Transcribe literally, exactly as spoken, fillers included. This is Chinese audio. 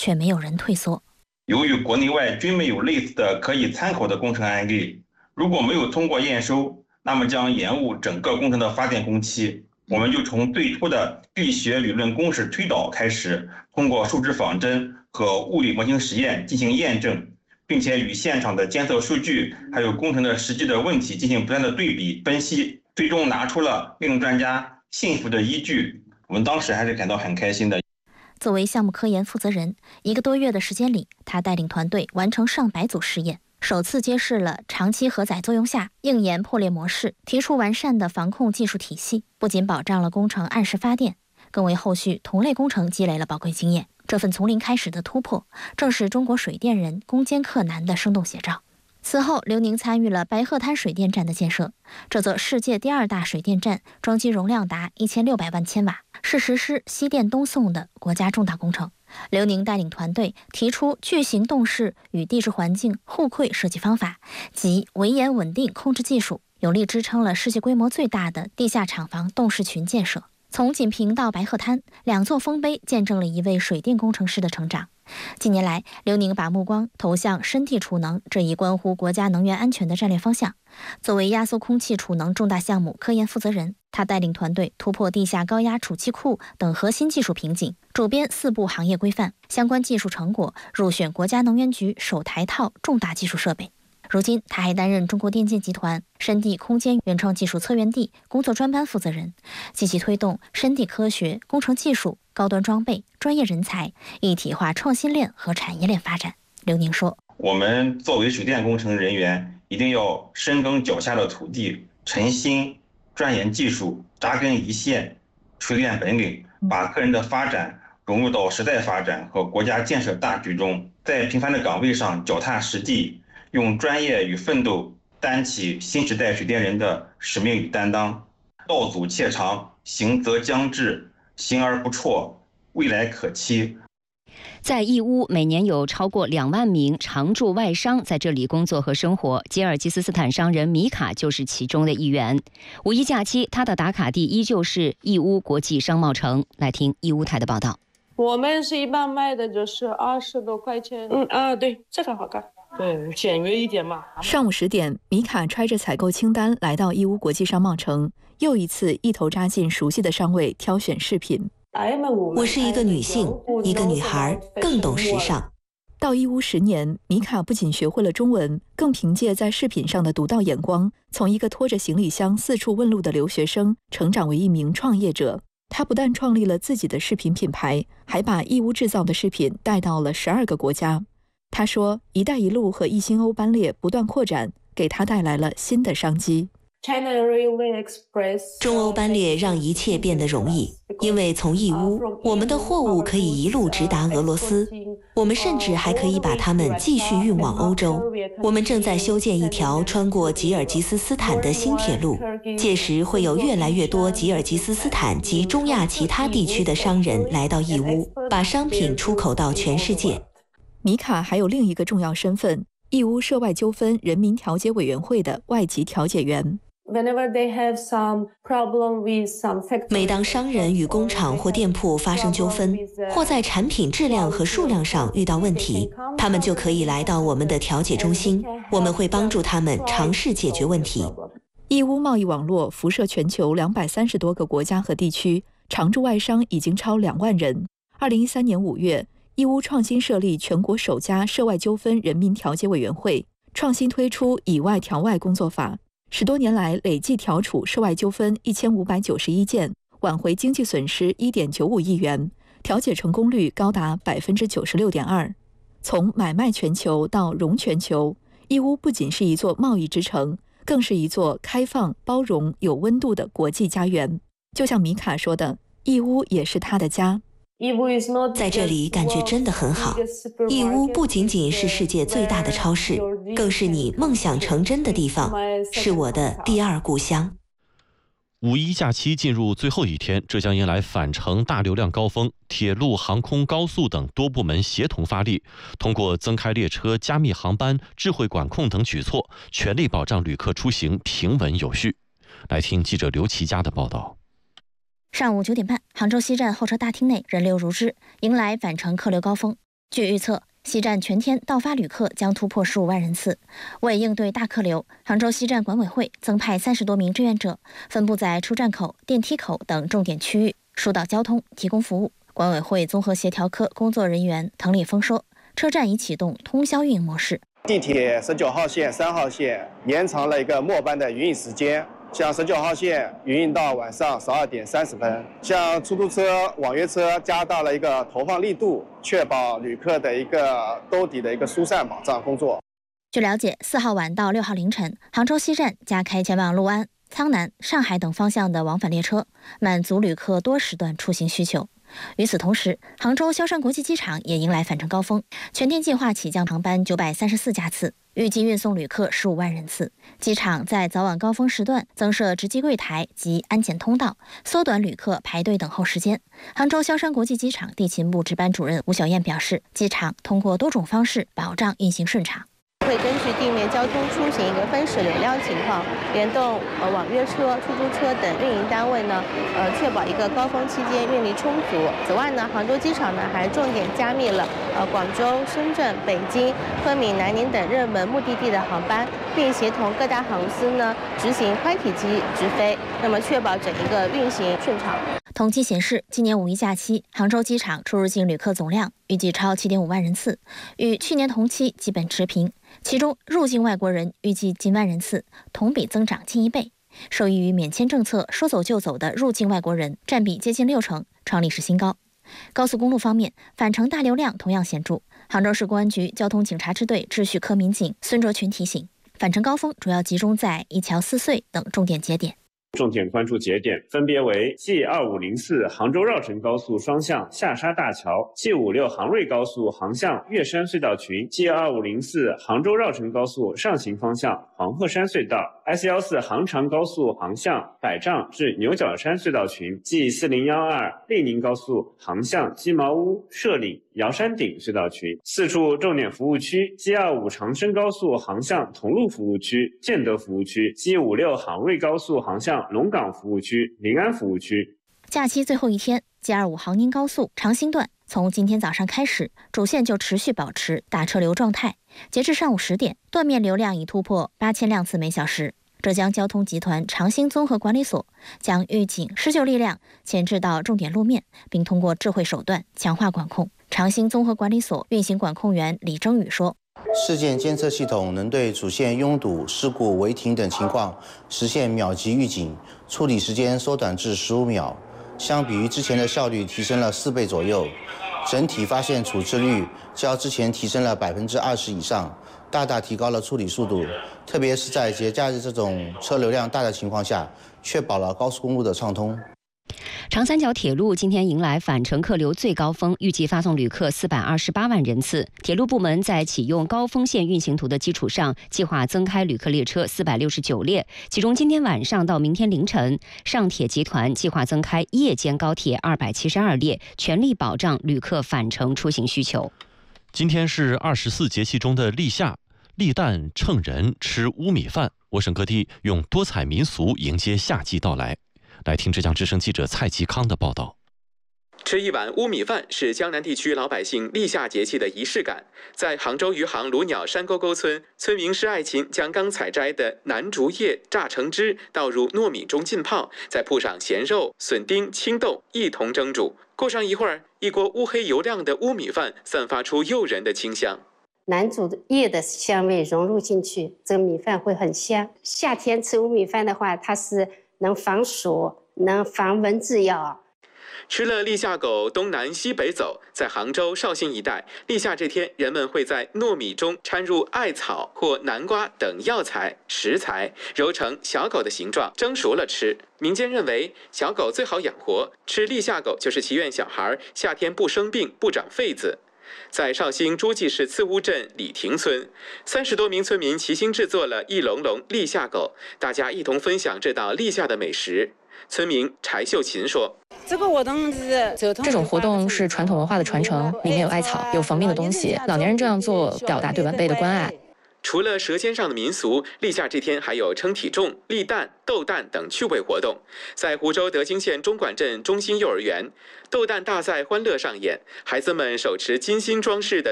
却没有人退缩。 由于国内外均没有类似的可以参考的工程案例，如果没有通过验收，那么将延误整个工程的发电工期。我们就从最初的力学理论公式推导开始，通过数值仿真和物理模型实验进行验证，并且与现场的监测数据还有工程的实际的问题进行不断的对比分析，最终拿出了令专家信服的依据。我们当时还是感到很开心的。 作为项目科研负责人，一个多月的时间里，他带领团队完成上百组试验，首次揭示了长期荷载作用下硬盐破裂模式，提出完善的防控技术体系，不仅保障了工程按时发电，更为后续同类工程积累了宝贵经验。这份从零开始的突破，正是中国水电人攻坚克难的生动写照。此后，刘宁参与了白鹤滩水电站的建设，这座世界第二大水电站装机容量达一千六百万千瓦，是实施西电东送的国家重大工程。刘宁带领团队提出巨型动势与地质环境互馈设计方法及围岩稳定控制技术，有力支撑了世界规模最大的地下厂房动势群建设。从锦屏到白鹤滩，两座丰碑见证了一位水电工程师的成长。近年来，刘宁把目光投向深地储能这一关乎国家能源安全的战略方向。作为压缩空气储能重大项目科研负责人，他带领团队突破地下高压储气库等核心技术瓶颈，主编四部行业规范，相关技术成果入选国家能源局首台套重大技术设备。如今，他还担任中国电建集团深地空间原创技术测源地工作专班负责人，积极推动深地科学、工程技术、高端装备、专业人才一体化创新链和产业链发展。刘宁说：“ 我们作为水电工程人员，一定要深耕脚下的土地，诚心钻研技术，扎根一线，锤炼本领，把个人的发展融入到时代发展和国家建设大局中，在平凡的岗位上脚踏实地，用专业与奋斗担起新时代水电人的使命与担当。道阻且长，行则将至，行而不辍，未来可期。” 在义乌，每年有超过两万名常驻外商在这里工作和生活。吉尔吉斯斯坦商人米卡就是其中的一员。五一假期，他的打卡地依旧是义乌国际商贸城。来听义乌台的报道。 我们是一般卖的就是二十多块钱。嗯啊，对，这个好看。对，简约一点嘛。 上午十点，米卡揣着采购清单来到义乌国际商贸城，又一次一头扎进熟悉的商位挑选饰品。 我是一个女性，一个女孩，更懂时尚。 到义乌十年，米卡不仅学会了中文，更凭借在饰品上的独到眼光，从一个拖着行李箱四处问路的留学生，成长为一名创业者。他不但创立了自己的饰品品牌，还把义乌制造的饰品带到了十二个国家。他说，一带一路和一星欧班列不断扩展，给他带来了新的商机。 中欧班列让一切变得容易，因为从义乌，我们的货物可以一路直达俄罗斯，我们甚至还可以把它们继续运往欧洲。我们正在修建一条穿过吉尔吉斯斯坦的新铁路，届时会有越来越多吉尔吉斯斯坦及中亚其他地区的商人来到义乌，把商品出口到全世界。 米卡还有另一个重要身份，义乌涉外纠纷人民调解委员会的外籍调解员。 每当商人与工厂或店铺发生纠纷，或在产品质量和数量上遇到问题，他们就可以来到我们的调解中心，我们会帮助他们尝试解决问题。 义乌贸易网络辐射全球两百三十多个国家和地区，常驻外商已经超两万人。二零一三年五月，义乌创新设立全国首家涉外纠纷人民调解委员会，创新推出以外调外工作法。十多年来，累计调处涉外纠纷一千五百九十一件，挽回经济损失一点九五亿元，调解成功率高达百分之九十六点二。从买卖全球到融全球，义乌不仅是一座贸易之城，更是一座开放、包容、有温度的国际家园。就像米卡说的，义乌也是他的家。 在这里感觉真的很好。义乌不仅仅是世界最大的超市，更是你梦想成真的地方，是我的第二故乡。 五一假期进入最后一天，浙江迎来返程大流量高峰，铁路、航空、高速等多部门协同发力，通过增开列车、加密航班、智慧管控等举措，全力保障旅客出行平稳有序。来听记者刘琦佳的报道。 上午九点半，杭州西站候车大厅内人流如织，迎来返程客流高峰。 据预测，西站全天到发旅客将突破十五万人次。为应对大客流，杭州西站管委会增派三十多名志愿者，分布在出站口、电梯口等重点区域，疏导交通，提供服务。管委会综合协调科工作人员滕立峰说，车站已启动通宵运营模式。 地铁十九号线、三号线延长了一个末班的营运时间。像十九号线营运到晚上十二点三十分，像出租车、网约车加大了一个投放力度，确保旅客的一个兜底的一个疏散保障工作。 据了解，四号晚到六号凌晨，杭州西站加开前往六安、苍南、上海等方向的往返列车，满足旅客多时段出行需求。与此同时，杭州萧山国际机场也迎来返程高峰，全天计划起降航班九百三十四架次，预计运送旅客十五万人次。机场在早晚高峰时段增设值机柜台及安检通道，缩短旅客排队等候时间。杭州萧山国际机场地勤部值班主任吴小燕表示，机场通过多种方式保障运行顺畅。 会根据地面交通出行一个分时流量情况，联动呃网约车、出租车等运营单位呢，呃确保一个高峰期间运力充足。此外呢，杭州机场呢还重点加密了呃广州、深圳、北京、昆明、南宁等热门目的地的航班，并协同各大航司呢执行宽体机直飞，那么确保整一个运行顺畅。 统计显示，今年五一假期，杭州机场出入境旅客总量预计超 七点五万人次，与去年同期基本持平。其中，入境外国人预计近万人次，同比增长近一倍。受益于免签政策说走就走的入境外国人占比接近六成，创历史新高。高速公路方面，返程大流量同样显著。杭州市公安局交通警察支队秩序科民警孙卓群提醒，返程高峰主要集中在一桥四隧等重点节点。 重点关注节点分别为 G 二五零四 杭州绕城高速双向下沙大桥、G 五六 杭瑞高速航向岳山隧道群、G 二五零四 杭州绕城高速上行方向黄鹤山隧道、S 十四 杭长高速航向百丈至牛角山隧道群、G 四零一二 利宁高速航向鸡毛屋、社岭、瑶山顶隧道群。四处重点服务区 G 二五 长深高速航向桐路服务区、建德服务区、G 五六 杭瑞高速航向龙岗服务区、临安服务区。 假期最后一天 ，G 二五 杭宁高速长兴段从今天早上开始，主线就持续保持大车流状态。截至上午十点，段面流量已突破八千辆次每小时。浙江交通集团长兴综合管理所将预警施救力量前置到重点路面，并通过智慧手段强化管控。长兴综合管理所运行管控员李征宇说， 事件监测系统能对主线拥堵、事故违停等情况实现秒级预警，处理时间缩短至十五秒，相比于之前的效率提升了四倍左右，整体发现处置率较之前提升了百分之二十以上，大大提高了处理速度，特别是在节假日这种车流量大的情况下，确保了高速公路的畅通。 长三角铁路今天迎来返程客流最高峰，预计发送旅客四百二十八万人次。铁路部门在启用高峰线运行图的基础上，计划增开旅客列车四百六十九列，其中今天晚上到明天凌晨，上铁集团计划增开夜间高铁二百七十二列，全力保障旅客返程出行需求。 今天是二十四节气中的立夏，立蛋、称人、吃乌米饭，我省各地用多彩民俗迎接夏季到来。来听浙江之声记者蔡其康的报道。 吃一碗乌米饭是江南地区老百姓立夏节气的仪式感。在杭州余杭卢鸟山沟沟村，村民施爱琴将刚采摘的南竹叶榨成汁倒入糯米中浸泡，再铺上咸肉、笋丁、青豆一同蒸煮。过上一会儿，一锅乌黑油亮的乌米饭散发出诱人的清香。 南竹叶的香味融入进去，这个米饭会很香。夏天吃乌米饭的话，它是能防暑、能防蚊子咬。 吃了立夏狗，东南西北走。在杭州绍兴一带，立夏这天，人们会在糯米中掺入艾草或南瓜等药材、食材，揉成小狗的形状，蒸熟了吃。民间认为，小狗最好养活，吃立夏狗就是祈愿小孩夏天不生病、不长痱子。在绍兴诸暨市次乌镇李亭村，三十多名村民齐心制作了一笼笼立夏狗，大家一同分享这道立夏的美食。村民柴秀琴说：“ 这个活动是这种活动是传统文化的传承，里面有艾草，有防病的东西。老年人这样做，表达对晚辈的关爱。” 除了舌尖上的民俗，立夏这天还有称体重、立蛋、斗蛋等趣味活动。在湖州德兴县中管镇中心幼儿园，斗蛋大赛欢乐上演，孩子们手持精心装饰的